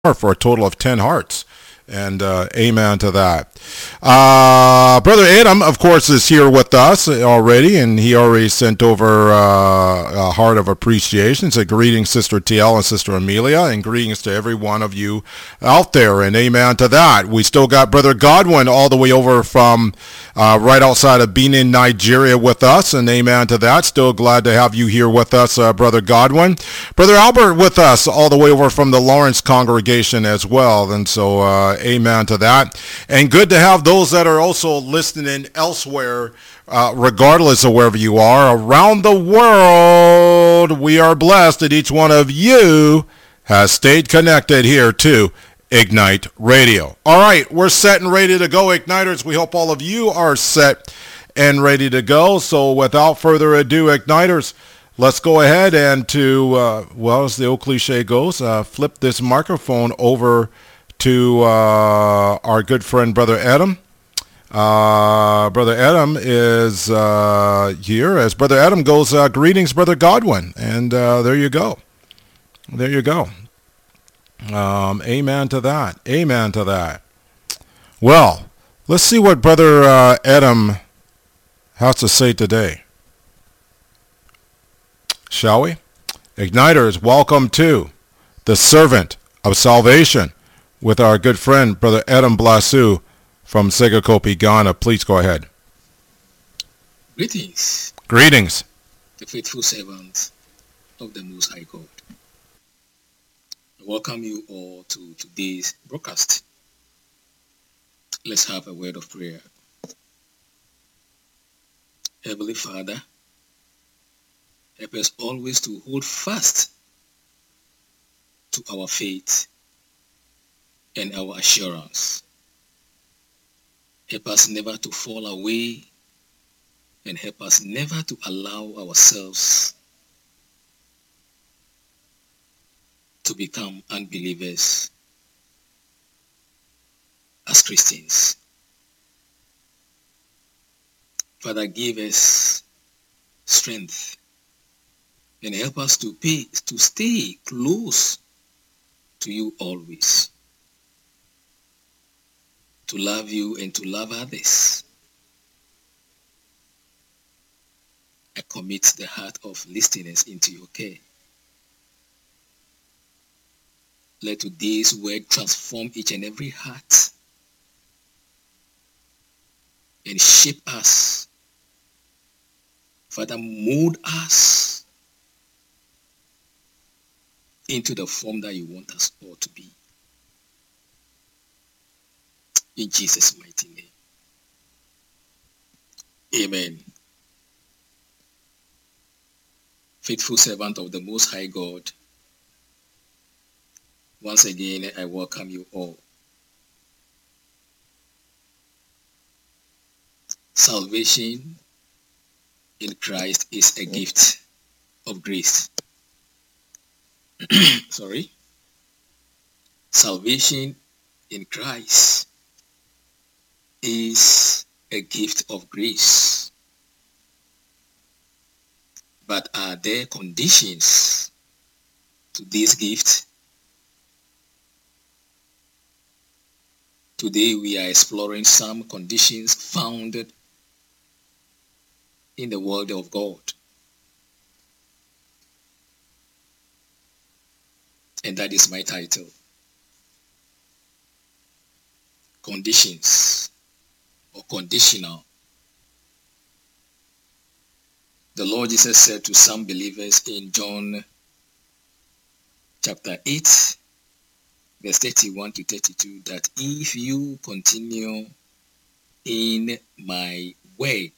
for a total of 10 hearts. And amen to that. Brother Adam, of course, is here with us already, and he already sent over a heart of appreciation. So greetings, Sister TL and Sister Amelia, and greetings to every one of you out there, and amen to that. We still got Brother Godwin all the way over from right outside of Benin, Nigeria with us, and amen to that. Still glad to have you here with us, Brother Godwin. Brother Albert with us all the way over from the Lawrence congregation as well, and so amen to that. And good to have those that are also listening elsewhere, regardless of wherever you are around the world. We are blessed that each one of you has stayed connected here to Ignite Radio. All right, we're set and ready to go, Igniters. We hope all of you are set and ready to go. So without further ado, Igniters, let's go ahead and well, as the old cliche goes, flip this microphone over to our good friend, Brother Adam. Brother Adam is here. As Brother Adam goes, greetings, Brother Godwin. And there you go. There you go. Amen to that. Amen to that. Well, let's see what Brother Adam has to say today. Shall we? Igniters, welcome to the Servant of Salvation with our good friend, Brother Adam Blasu from Segakopi, Ghana. Please go ahead. Greetings. Greetings. The faithful servants of the Most High God. I welcome you all to today's broadcast. Let's have a word of prayer. Heavenly Father, help us always to hold fast to our faith and our assurance. Help us never to fall away, and help us never to allow ourselves to become unbelievers as Christians. Father, give us strength and help us to stay close to you always, to love you and to love others. I commit the heart of listeners into your care. Let today's word transform each and every heart and shape us. Father, mold us into the form that you want us all to be. In Jesus' mighty name. Amen. Faithful servant of the Most High God, once again, I welcome you all. Salvation in Christ is a gift of grace. Sorry. Salvation in Christ is a gift of grace. But are there conditions to this gift? Today we are exploring some conditions found in the Word of God. And that is my title. Conditions or conditional. The Lord Jesus said to some believers in John chapter 8, verse 31 to 32, that if you continue in my word,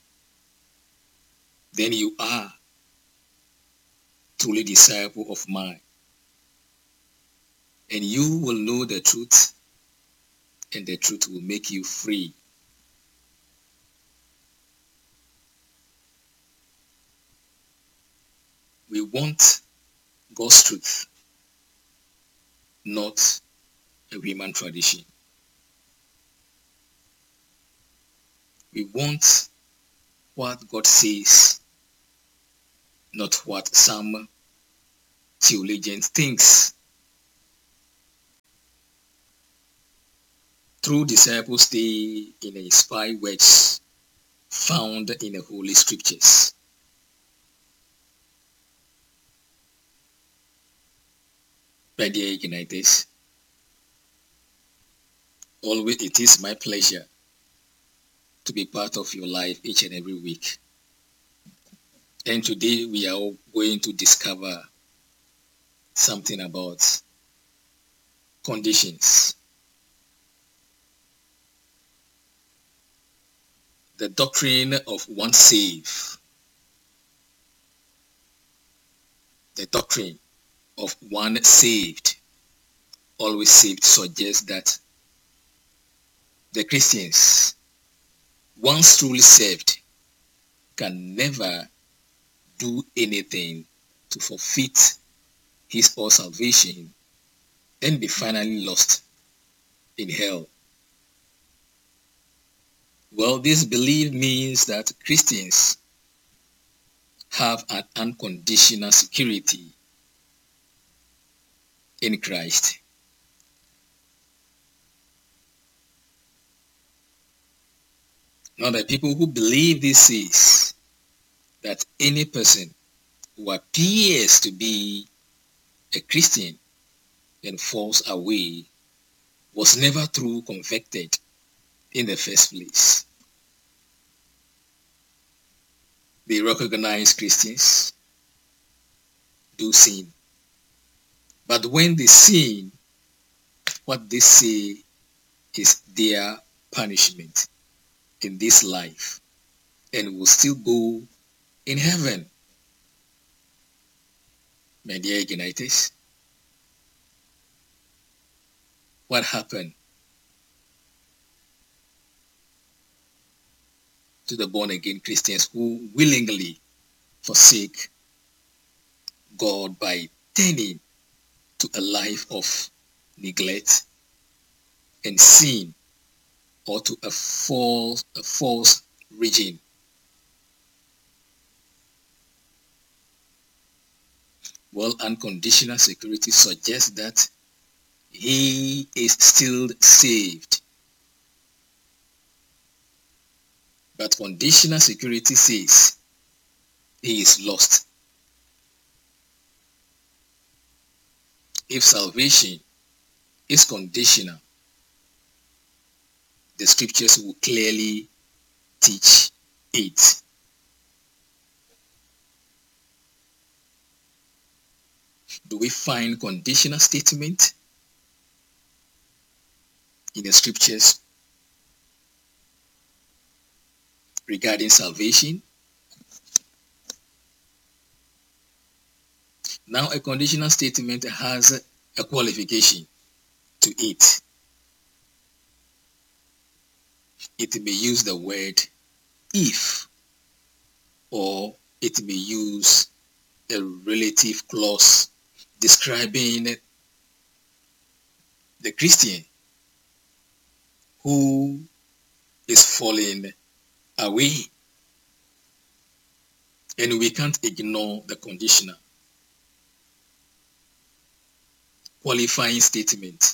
then you are truly disciple of mine. And you will know the truth, and the truth will make you free. We want God's truth, not a human tradition. We want what God says, not what some theologians think. True disciples stay in the inspired words found in the Holy Scriptures. My dear Igniters, always it is my pleasure to be part of your life each and every week. And today we are going to discover something about conditions. The doctrine of once saved. The doctrine of one saved, always saved, suggests that the Christians, once truly saved, can never do anything to forfeit his or salvation and be finally lost in hell. Well, this belief means that Christians have an unconditional security in Christ. Now, the people who believe this says that any person who appears to be a Christian and falls away was never truly convicted in the first place. They recognize Christians do sin. But when they sin, what they say is their punishment in this life and will still go in heaven. My dear Igniters, what happened to the born-again Christians who willingly forsake God by turning to a life of neglect and sin, or to a false religion? Well, unconditional security suggests that he is still saved. But conditional security says he is lost. If salvation is conditional, the scriptures will clearly teach it. Do we find conditional statement in the scriptures regarding salvation? Now, a conditional statement has a qualification to it. It may use the word if, or it may use a relative clause describing the Christian who is falling away. And we can't ignore the conditional qualifying statement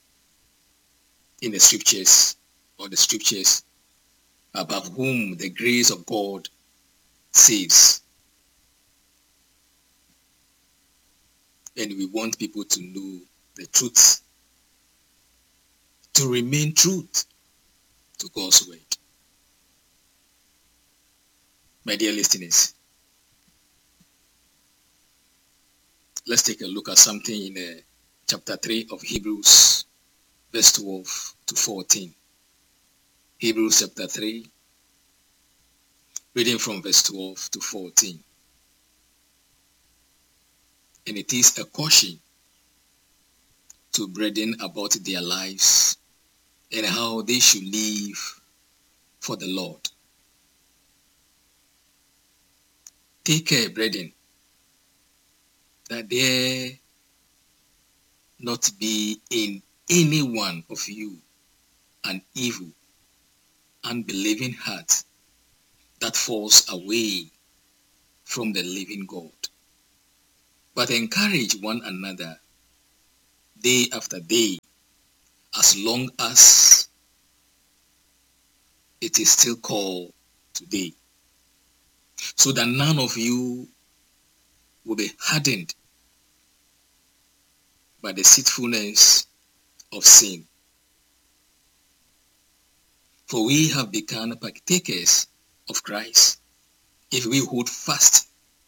in the scriptures, or the scriptures above whom the grace of God saves. And we want people to know the truth, to remain true to God's word. My dear listeners, let's take a look at something in chapter 3 of Hebrews, verse 12 to 14. Hebrews chapter 3, reading from verse 12 to 14. And it is a caution to brethren about their lives and how they should live for the Lord. Take care, brethren, that there not be in any one of you an evil, unbelieving heart that falls away from the living God. But encourage one another day after day, as long as it is still called today. So that none of you will be hardened by the deceitfulness of sin. For we have become partakers of Christ if we hold fast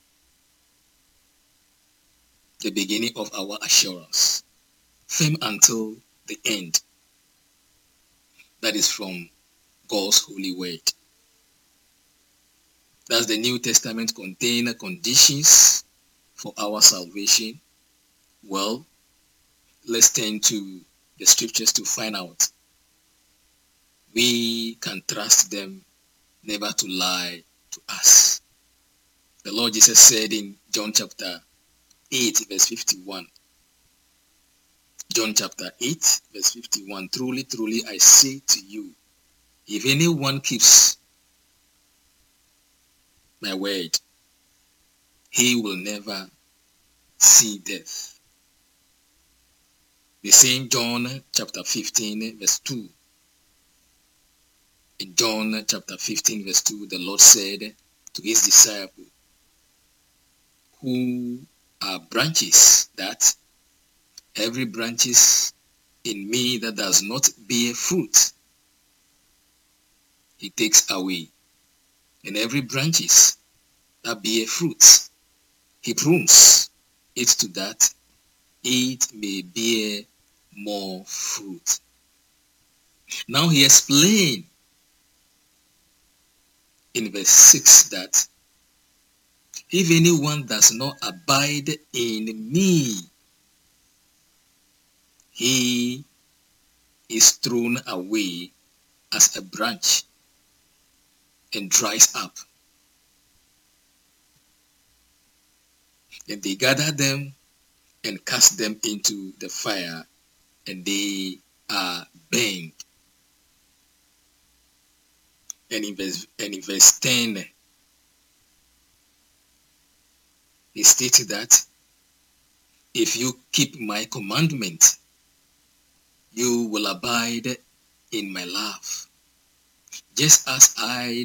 the beginning of our assurance, firm until the end. That is from God's holy word. Does the New Testament contain conditions for our salvation? Well, let's turn to the scriptures to find out. We can trust them never to lie to us. The Lord Jesus said in John chapter 8 verse 51. John chapter 8 verse 51. Truly, truly, I say to you, if anyone keeps my word, he will never see death. The same John chapter 15 verse 2. In John chapter 15 verse 2, the Lord said to his disciples, who are branches, that every branches in me that does not bear fruit, he takes away. And every branches that bear fruit, he prunes it to that it may bear more fruit. Now he explained in verse 6 that if anyone does not abide in me, he is thrown away as a branch and dries up. And they gather them and cast them into the fire, and they are burned. And in verse 10, he stated that if you keep my commandment, you will abide in my love, just as I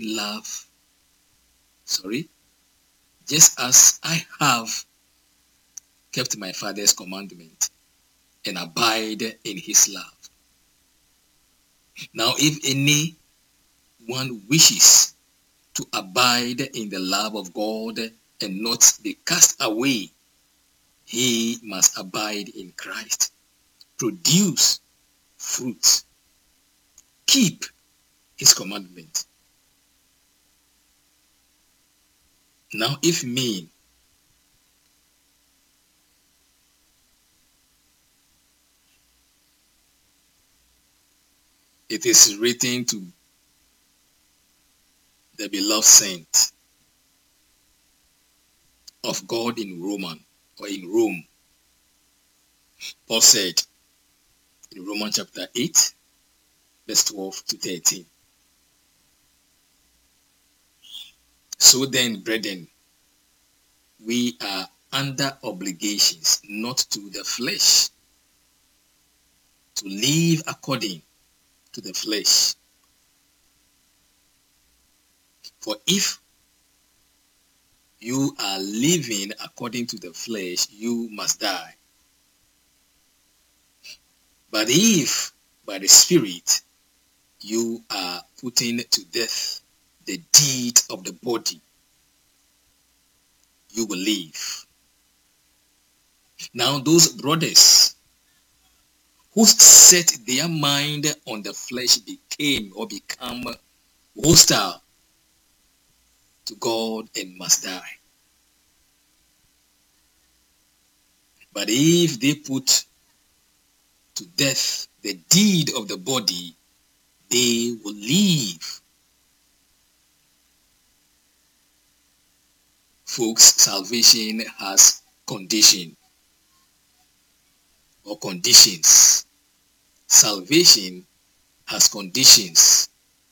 have kept my Father's commandment and abide in his love. Now, if anyone wishes to abide in the love of God and not be cast away, he must abide in Christ, produce fruit, keep his commandment. Now, if me, it is written to the beloved saint of God in Rome. Paul said in Romans chapter 8, verse 12 to 13. So then, brethren, we are under obligations, not to the flesh, to live according to the flesh. For if you are living according to the flesh, you must die. But if by the Spirit you are putting to death the deed of the body, you will live. Now those brothers who set their mind on the flesh become hostile to God and must die. But if they put to death the deed of the body, they will live. Folks, salvation has conditions. Salvation has conditions.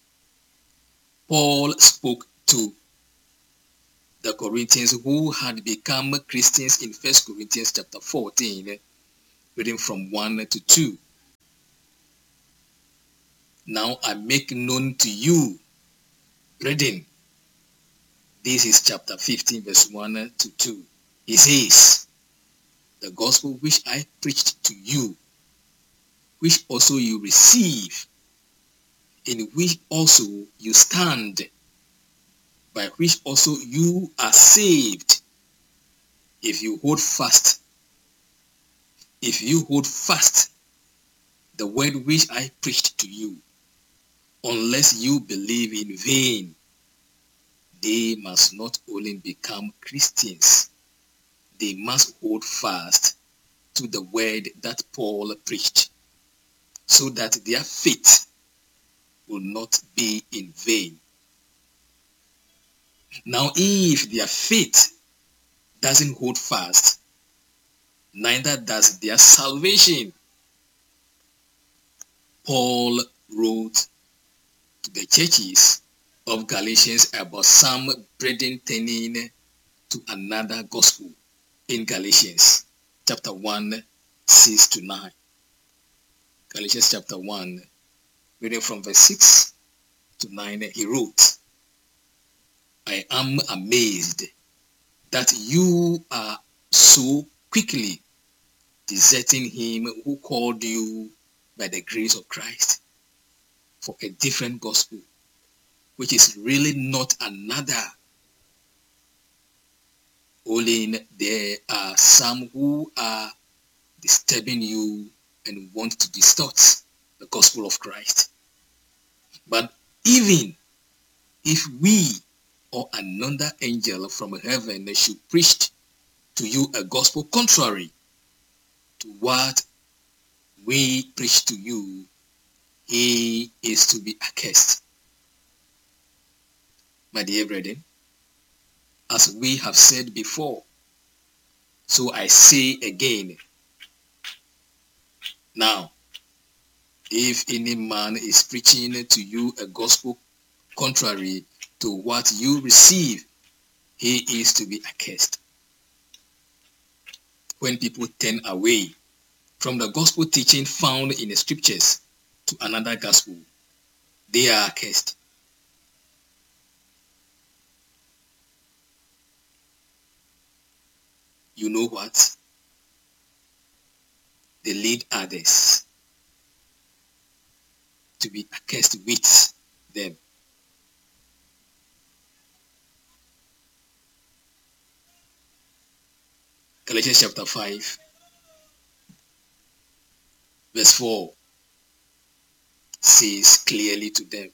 Paul spoke to the Corinthians who had become Christians in 1 Corinthians chapter 14, reading from 1 to 2. Now I make known to you Brethren, this is chapter 15, verse 1 to 2. He says, the gospel which I preached to you, which also you receive, in which also you stand, by which also you are saved, if you hold fast the word which I preached to you, unless you believe in vain. They must not only become Christians, they must hold fast to the word that Paul preached, so that their faith will not be in vain. Now, if their faith doesn't hold fast, neither does their salvation. Paul wrote to the churches of Galatians about some brethren turning to another gospel in Galatians chapter 1, 6 to 9. Galatians chapter 1, reading from verse 6 to 9, he wrote, I am amazed that you are so quickly deserting him who called you by the grace of Christ for a different gospel, which is really not another. Only there are some who are disturbing you and want to distort the gospel of Christ. But even if we or another angel from heaven should preach to you a gospel contrary to what we preach to you, he is to be accursed. My dear brethren, as we have said before, so I say again, now, if any man is preaching to you a gospel contrary to what you receive, he is to be accursed. When people turn away from the gospel teaching found in the scriptures to another gospel, they are accursed. You know what? They lead others to be accursed with them. Galatians chapter 5, verse 4 says clearly to them,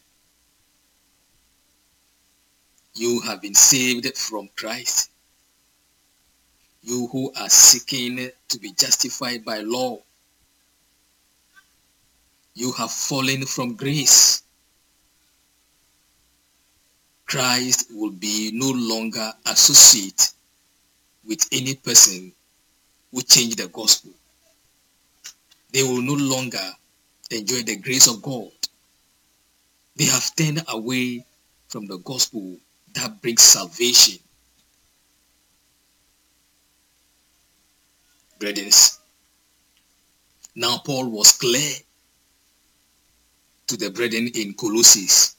you have been saved from Christ, you who are seeking to be justified by law. You have fallen from grace. Christ will be no longer associated with any person who changed the gospel. They will no longer enjoy the grace of God. They have turned away from the gospel that brings salvation. Brethren, now Paul was clear to the brethren in Colossians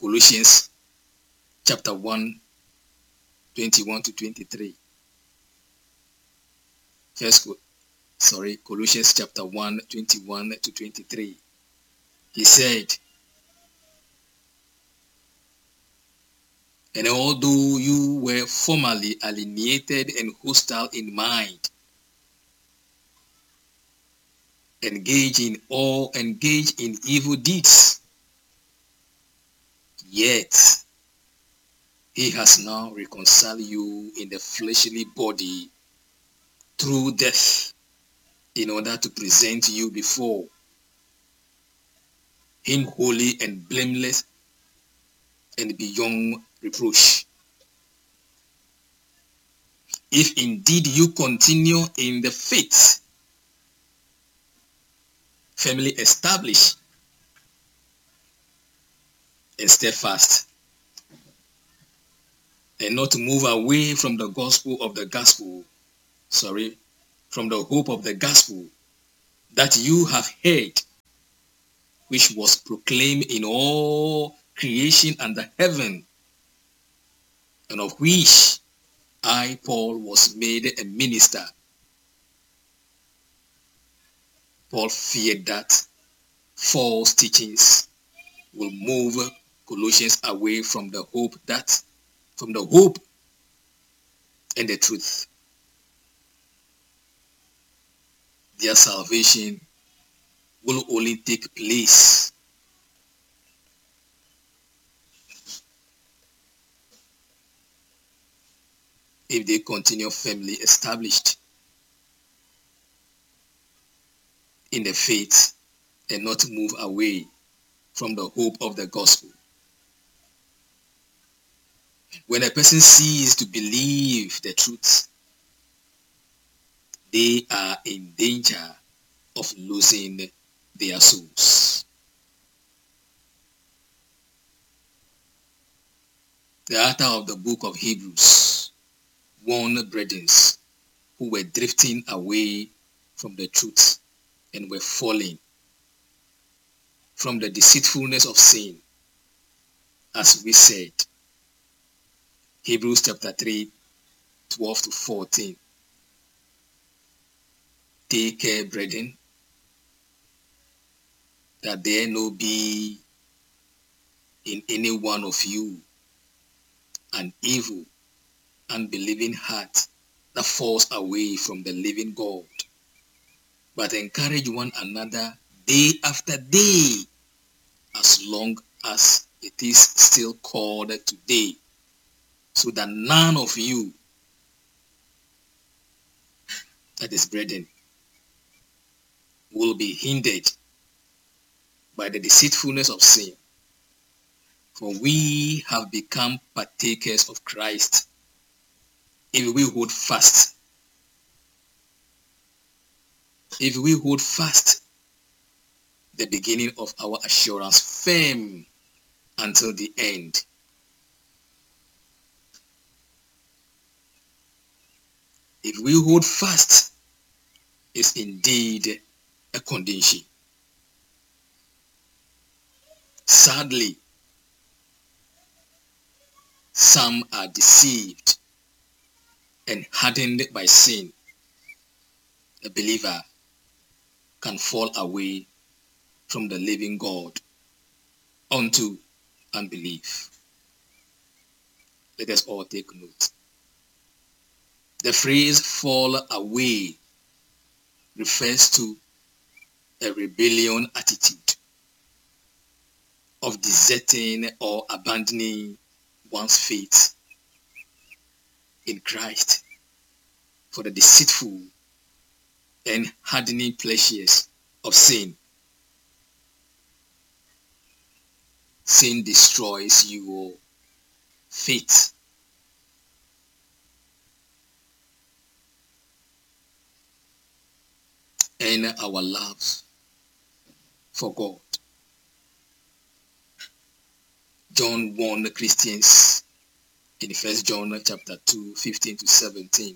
chapter 1, 21 to 23. Colossians chapter 1, 21 to 23. He said, and although you were formerly alienated and hostile in mind, engaged in evil deeds, yet he has now reconciled you in the fleshly body through death, in order to present you before him holy and blameless and beyond reproach. If indeed you continue in the faith, firmly established and steadfast, and not move away from the from the hope of the gospel that you have heard, which was proclaimed in all creation under heaven, and of which I, Paul, was made a minister. Paul feared that false teachings will move Colossians away from the hope and the truth. Their salvation will only take place if they continue firmly established in the faith and not move away from the hope of the gospel. When a person ceases to believe the truth, they are in danger of losing their souls. The author of the book of Hebrews warned brethren who were drifting away from the truth and were falling from the deceitfulness of sin, as we said. Hebrews chapter 3, 12 to 14. Take care, brethren, that there no be in any one of you an evil, unbelieving heart that falls away from the living God, but encourage one another day after day, as long as it is still called today, so that none of you, that is brethren, will be hindered by the deceitfulness of sin. For we have become partakers of Christ if we hold fast. If we hold fast the beginning of our assurance firm until the end. If we hold fast is indeed a condition. Sadly, some are deceived and hardened by sin. The believer can fall away from the living God unto unbelief. Let us all take note. The phrase fall away refers to a rebellion attitude of deserting or abandoning one's faith in Christ for the deceitful and hardening pleasures of sin. Sin destroys your faith. And our love for God. John warned the Christians in 1 John chapter 2, 15 to 17.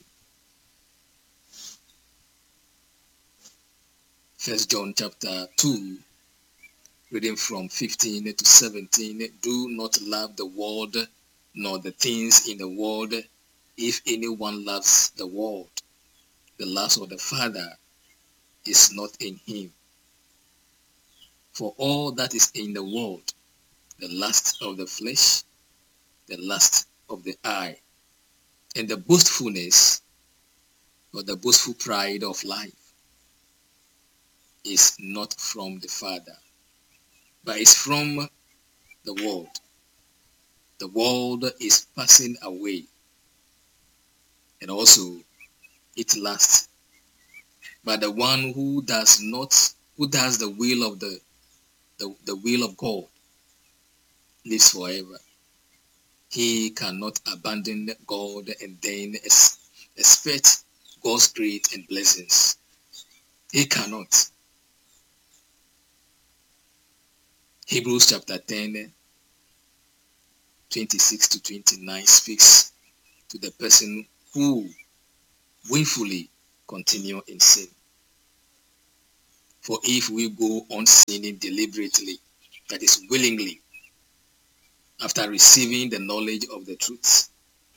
1 John chapter 2, reading from 15 to 17. Do not love the world, nor the things in the world. If anyone loves the world, the love of the Father is not in him. For all that is in the world, the lust of the flesh, the lust of the eye, and the boastfulness or the boastful pride of life is not from the Father, but is from the world. The world is passing away, and also it lasts. But the one who does the will of the will of God lives forever. He cannot abandon God and then expect God's grace and blessings. He cannot. Hebrews chapter 10, 26 to 29 speaks to the person who willfully continue in sin. For if we go on sinning deliberately, that is willingly, after receiving the knowledge of the truth,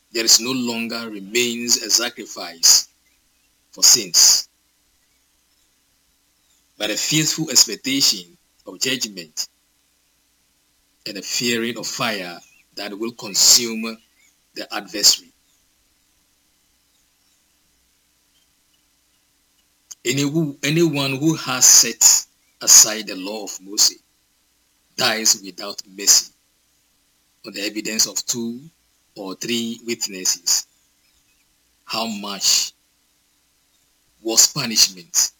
there is no longer remains a sacrifice for sins, but a fearful expectation of judgment and a fearing of fire that will consume the adversary. Anyone who has set aside the law of Moses dies without mercy on the evidence of 2 or 3 witnesses. How much was punishment,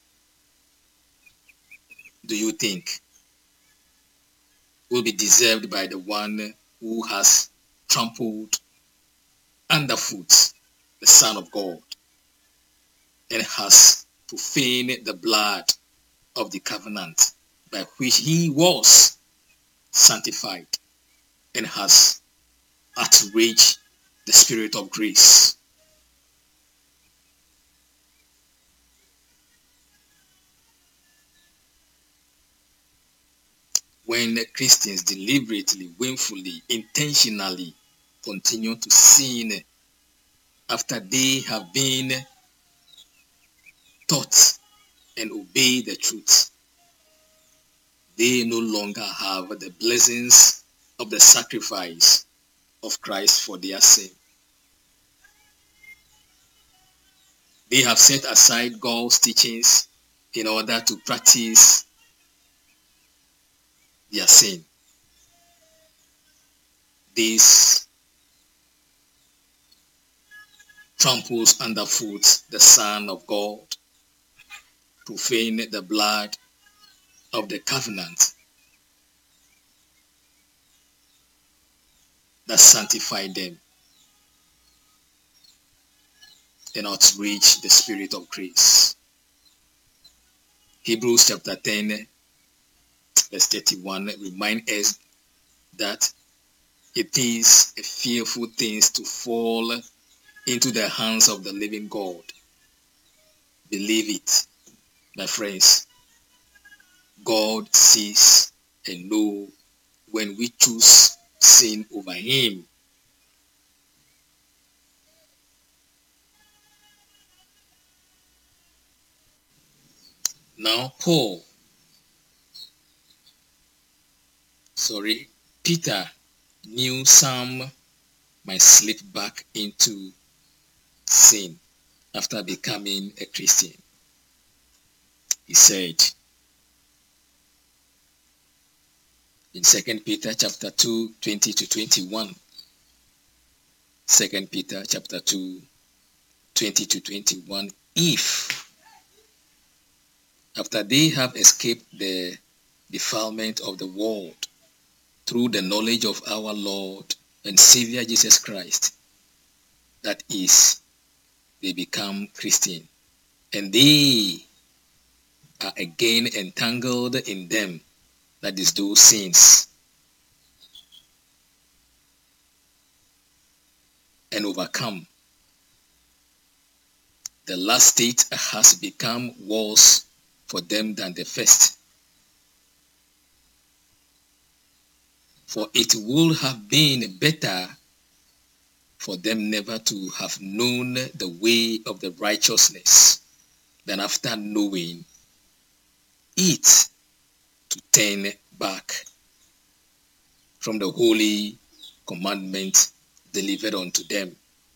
do you think, will be deserved by the one who has trampled underfoot the Son of God and has profaned the blood of the covenant by which he was sanctified and has outraged the Spirit of grace? When Christians deliberately, willfully, intentionally continue to sin after they have been taught and obey the truth, they no longer have the blessings of the sacrifice of Christ for their sin. They have set aside God's teachings in order to practice their sin. This tramples underfoot the Son of God, profane the blood of the covenant that sanctified them, and outrage the Spirit of grace. Hebrews chapter 10 verse 31 reminds us that it is a fearful thing to fall into the hands of the living God. Believe it, my friends. God sees and knows when we choose sin over him. Now Peter knew some might slip back into sin after becoming a Christian. He said in 2 Peter chapter 2, 20 to 21, 2 Peter chapter 2, 20 to 21, if after they have escaped the defilement of the world through the knowledge of our Lord and Savior Jesus Christ, that is, they become Christian, and they are again entangled in them, that is, those sins, and overcome, the last state has become worse for them than the first. For it would have been better for them never to have known the way of the righteousness than after knowing it to turn back from the holy commandment delivered unto them.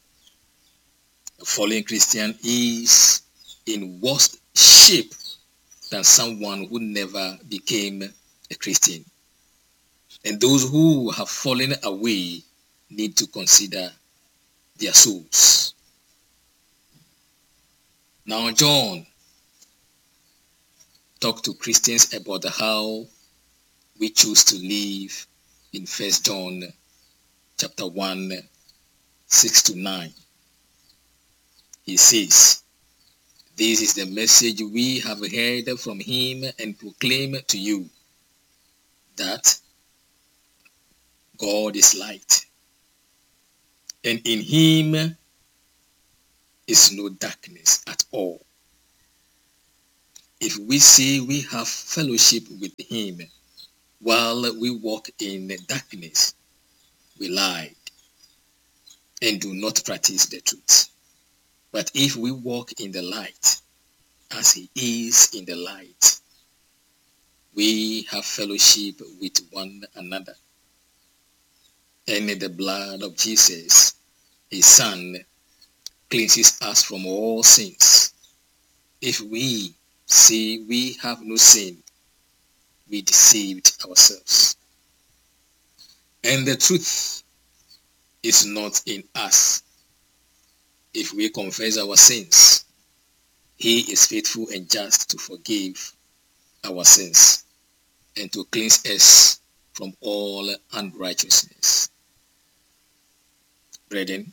A fallen Christian is in worse shape than someone who never became a Christian. And those who have fallen away need to consider their souls. Now John talked to Christians about how we choose to live in 1 John chapter 1, 6 to 9. He says, "This is the message we have heard from him and proclaim to you, that God is light, and in him is no darkness at all. If we say we have fellowship with him while we walk in darkness, we lie and do not practice the truth. But if we walk in the light, as he is in the light, we have fellowship with one another. And the blood of Jesus, his Son, cleanses us from all sins. If we say we have no sin, we deceived ourselves. And the truth is not in us. If we confess our sins, he is faithful and just to forgive our sins and to cleanse us from all unrighteousness. Brethren,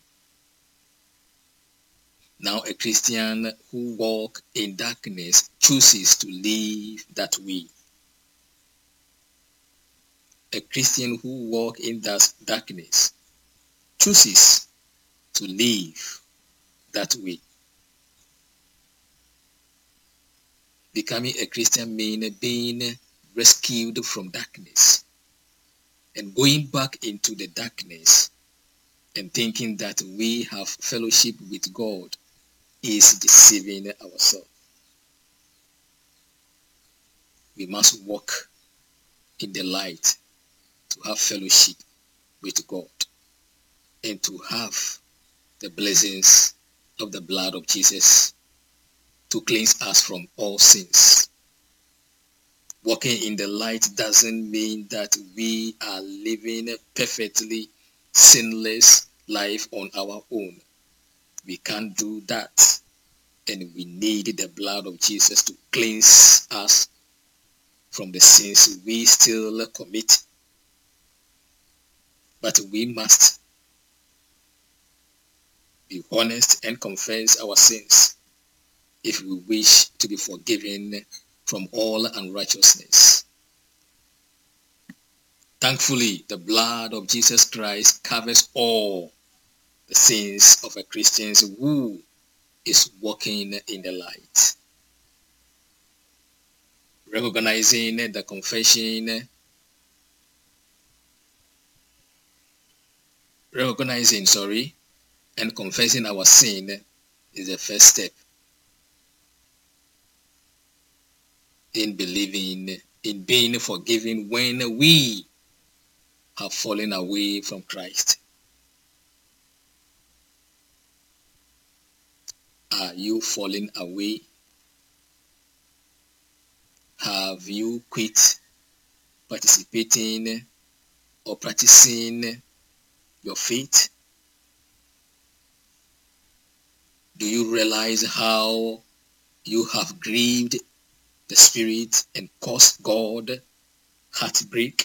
now a Christian who walks in darkness chooses to live that way. A Christian who walks in darkness chooses to live that way. Becoming a Christian means being rescued from darkness and going back into the darkness and thinking that we have fellowship with God is deceiving ourselves. We must walk in the light to have fellowship with God and to have the blessings of the blood of Jesus to cleanse us from all sins. Walking in the light doesn't mean that we are living a perfectly sinless life on our own. We can't do that, and we need the blood of Jesus to cleanse us from the sins we still commit. But we must be honest and confess our sins if we wish to be forgiven from all unrighteousness. Thankfully, the blood of Jesus Christ covers all the sins of a Christian who is walking in the light. Recognizing the confession, and confessing our sin is the first step in believing, in being forgiven when we have fallen away from Christ. Are you falling away? Have you quit participating or practicing your faith? Do you realize how you have grieved the Spirit and caused God heartbreak?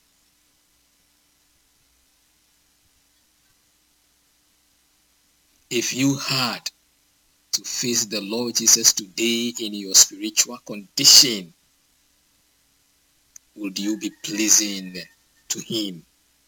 If you had to face the Lord Jesus today in your spiritual condition, would you be pleasing to him?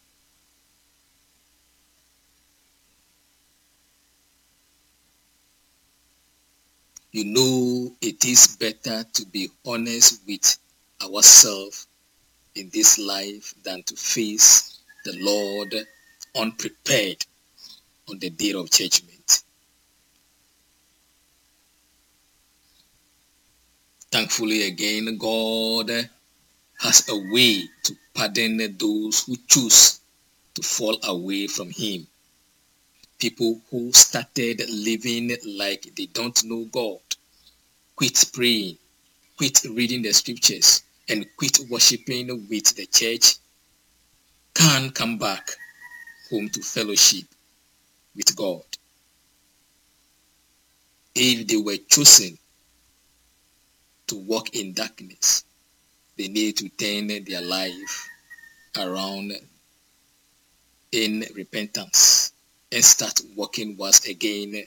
You know, it is better to be honest with ourselves in this life than to face the Lord unprepared on the day of judgment. Thankfully, again, God has a way to pardon those who choose to fall away from him. People who started living like they don't know God, quit praying, quit reading the scriptures, and quit worshiping with the church, can come back home to fellowship with God. If they were chosen to walk in darkness, they need to turn their life around in repentance and start walking once again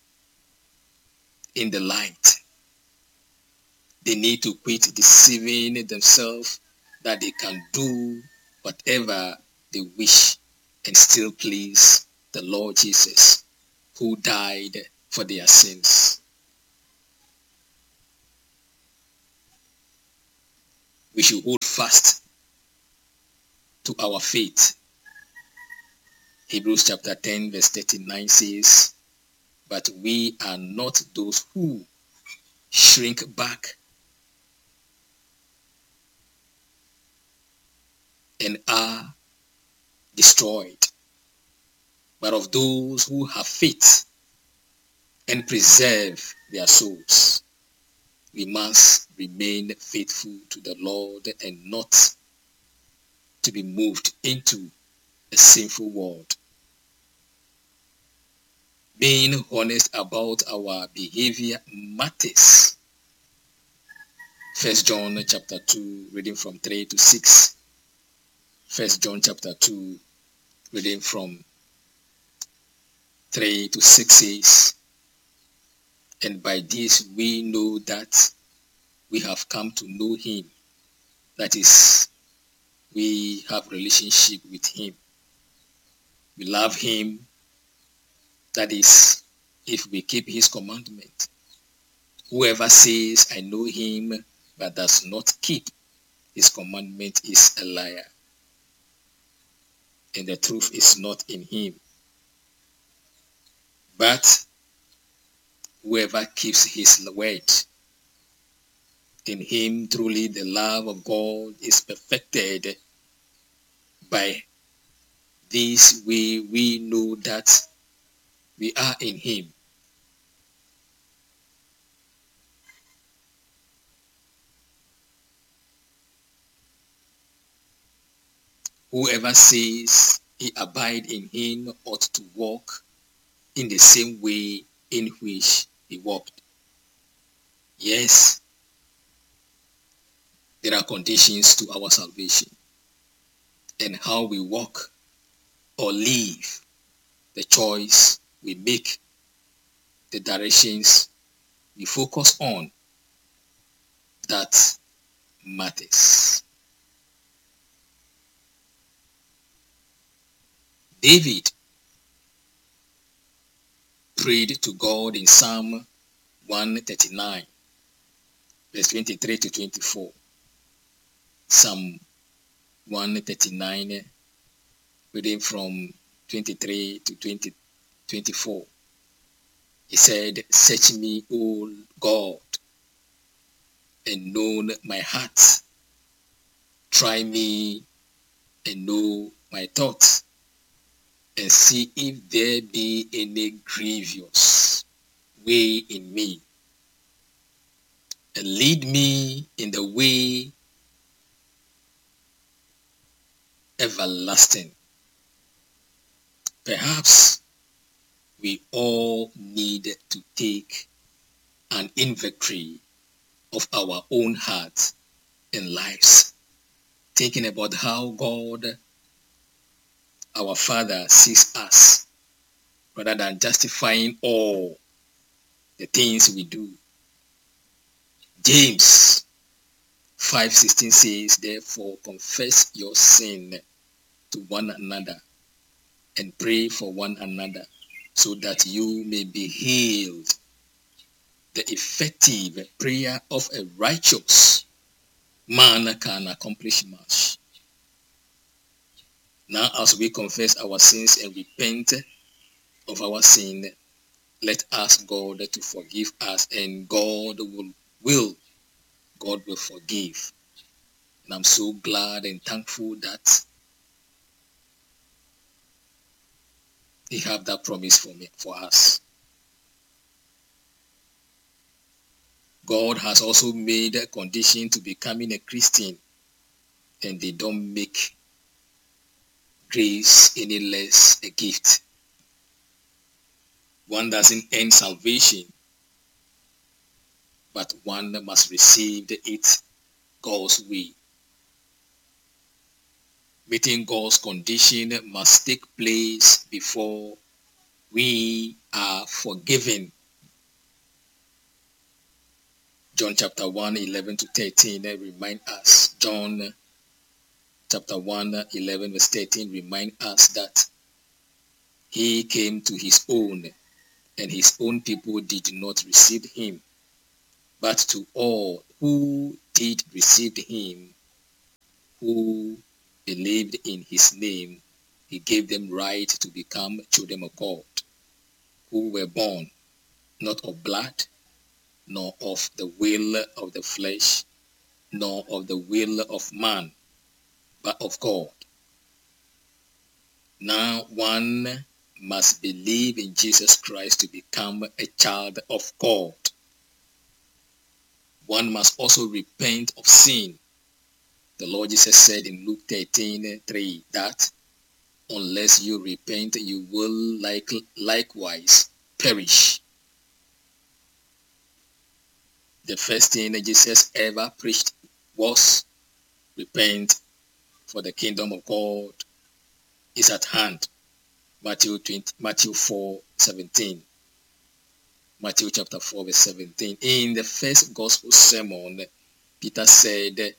in the light. They need to quit deceiving themselves that they can do whatever they wish and still please the Lord Jesus, who died for their sins. We should hold fast to our faith Hebrews chapter 10 verse 39 says, but we are not those who shrink back and are destroyed, but of those who have faith and preserve their souls. We must remain faithful to the Lord and not to be moved into a sinful world. Being honest about our behavior matters. 1 John chapter 2, reading from 3 to 6. 1 John chapter 2, reading from 3 to 6 says, and by this we know that we have come to know him. That is, we have relationship with him. We love him. That is, if we keep his commandment. Whoever says, I know him, but does not keep his commandment is a liar, and the truth is not in him. But whoever keeps his word, in him truly the love of God is perfected. By this way we know that we are in him. Whoever says he abide in him ought to walk in the same way in which he walked. Yes, there are conditions to our salvation, and how we walk or live, the choice we make, the directions we focus on, that matters. David prayed to God in Psalm 139, verse 23 to 24. Psalm 139, reading from 23 to 24. He said, search me, O God, and know my heart. Try me and know my thoughts, and see if there be any grievous way in me, and lead me in the way everlasting. Perhaps we all need to take an inventory of our own hearts and lives, thinking about how God, our Father, sees us, rather than justifying all the things we do. James 5:16 says, therefore confess your sin to one another and pray for one another, so that you may be healed. The effective prayer of a righteous man can accomplish much. Now, as we confess our sins and repent of our sin, let us ask God to forgive us, and God will forgive. And I'm so glad and thankful that He have that promise for us. God has also made a condition to becoming a Christian, and they don't make grace any less a gift. One doesn't earn salvation, but one must receive it God's way. Meeting God's condition must take place before we are forgiven. John chapter 1, 11 to 13 remind us. John chapter 1, 11 verse 13 remind us that he came to his own, and his own people did not receive him. But to all who did receive him, who believed in his name, he gave them right to become children of God, who were born not of blood, nor of the will of the flesh, nor of the will of man, but of God. Now one must believe in Jesus Christ to become a child of God. One must also repent of sin. The Lord Jesus said in Luke 13:3 that unless you repent, you will likewise perish. The first thing Jesus ever preached was repent, for the kingdom of God is at hand. Matthew 4:17. Matthew chapter 4 verse 17. In the first gospel sermon, Peter said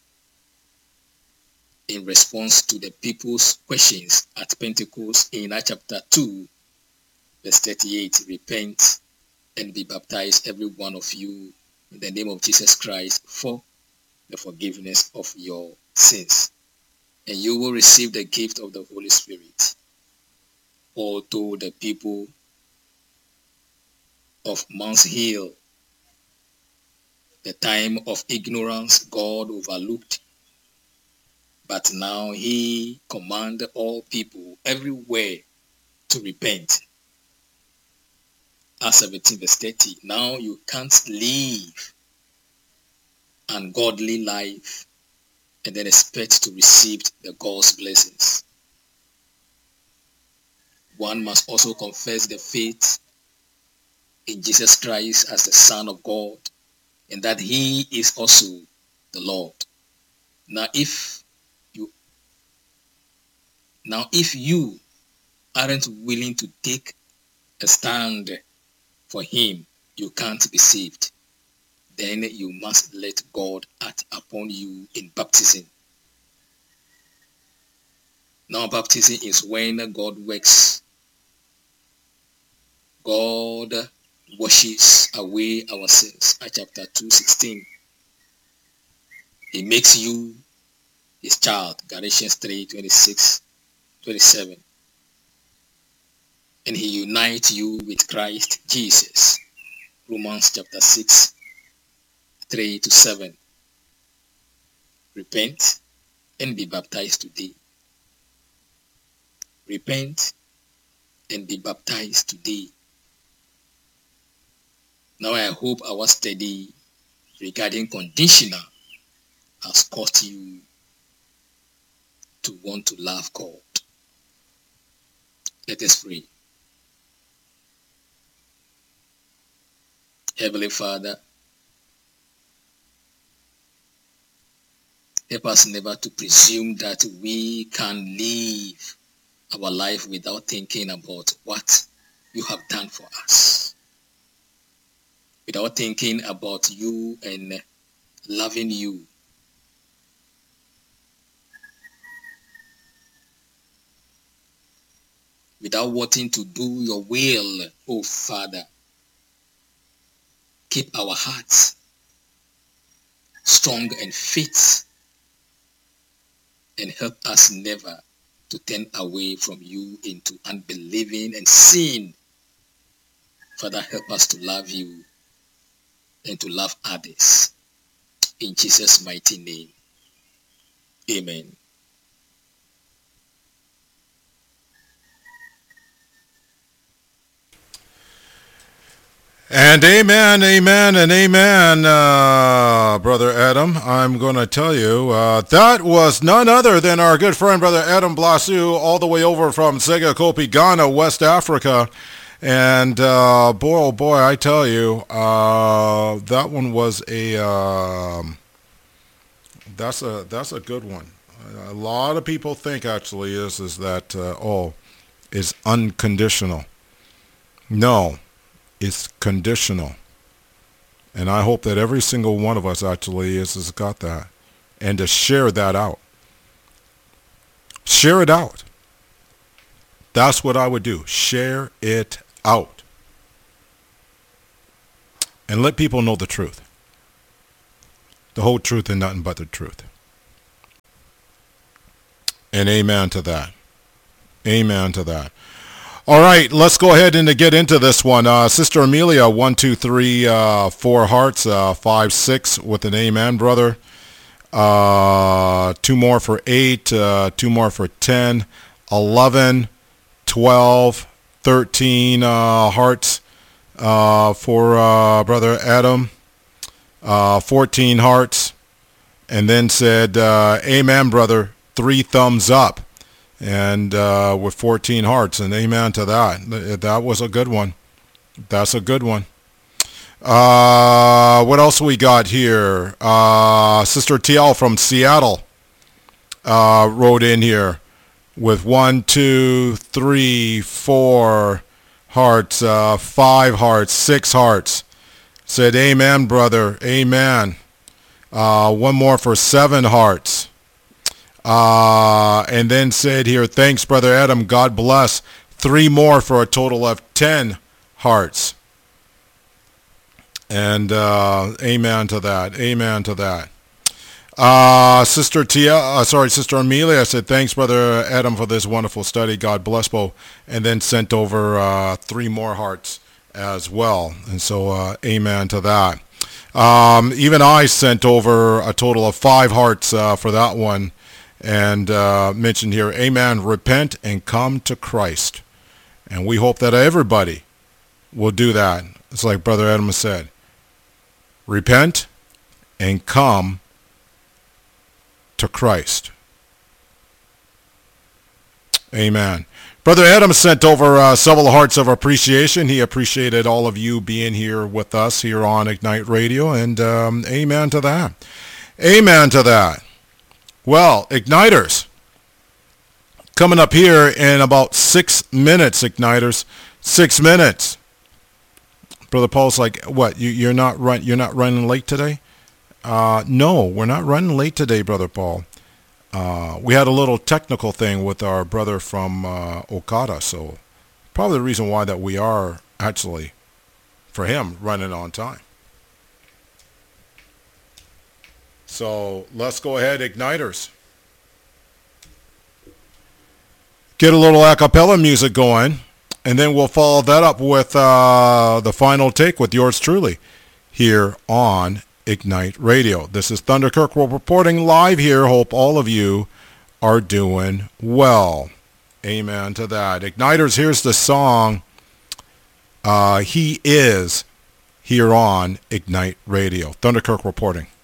in response to the people's questions at Pentecost in Acts chapter 2 verse 38, repent and be baptized every one of you in the name of Jesus Christ for the forgiveness of your sins, and you will receive the gift of the Holy Spirit. All told the people of Mount Hill, the time of ignorance God overlooked, but now he commanded all people everywhere to repent. Acts 17 verse 30. Now you can't live an godly life and then expect to receive the God's blessings. One must also confess the faith in Jesus Christ as the Son of God, and that he is also the Lord. Now if you aren't willing to take a stand for him, you can't be saved. Then you must let God act upon you in baptism. Now baptism is when God works. God washes away our sins. Acts chapter 2:16. He makes you his child. Galatians 3:26-27. And he unites you with Christ Jesus. Romans chapter 6:3-7. Repent and be baptized today. Repent and be baptized today. Now I hope our study regarding conditional has caused you to want to love God. Let us pray. Heavenly Father, help us never to presume that we can live our life without thinking about what you have done for us, without thinking about you and loving you. Without wanting to do your will, oh Father. Keep our hearts strong and fit, and help us never to turn away from you into unbelieving and sin. Father, help us to love you and to love others. In Jesus' mighty name, amen. And amen, amen, and amen, Brother Adam. I'm going to tell you, that was none other than our good friend, Brother Adam Blasu, all the way over from Segakopi, Ghana, West Africa. And boy, oh boy, I tell you, that one was that's a good one. A lot of people think actually is that is unconditional. No. It's conditional. And I hope that every single one of us actually has got that. And to share that out. Share it out. That's what I would do. Share it out. And let people know the truth. The whole truth and nothing but the truth. And amen to that. Amen to that. All right, let's go ahead and get into this one. Sister Amelia, 1, 2, 3, 4 hearts, 5, 6 with an amen, brother. 2 more for 8, 2 more for 10, 11, 12, 13 hearts for Brother Adam, 14 hearts, and then said, amen, brother, 3 thumbs up. And with 14 hearts, and amen to that. That was a good one. That's a good one. What else we got here? Sister TL from Seattle wrote in here with 1, 2, 3, 4 hearts, 5 hearts, 6 hearts. Said, amen, brother, amen. One more for 7 hearts. And then said here, thanks, Brother Adam, God bless. 3 more for a total of 10 hearts. And amen to that. Amen to that. Sister Amelia said, thanks, Brother Adam, for this wonderful study. God bless both. And then sent over 3 more hearts as well. And so amen to that. Even I sent over a total of 5 hearts for that one. And mentioned here, amen, repent and come to Christ. And we hope that everybody will do that. It's like Brother Adam said, repent and come to Christ. Amen. Brother Adam sent over several hearts of appreciation. He appreciated all of you being here with us here on Ignite Radio, and amen to that. Amen to that. Well, Igniters, coming up here in about 6 minutes, Igniters, 6 minutes. Brother Paul's like, what? You're not running late today? No, we're not running late today, Brother Paul. We had a little technical thing with our brother from Okada, so probably the reason why that we are actually, for him, running on time. So let's go ahead, Igniters. Get a little a cappella music going, and then we'll follow that up with the final take with yours truly here on Ignite Radio. This is Thunder Kirkwell reporting live here. Hope all of you are doing well. Amen to that. Igniters, here's the song, He Is, here on Ignite Radio. Thunder Kirk reporting.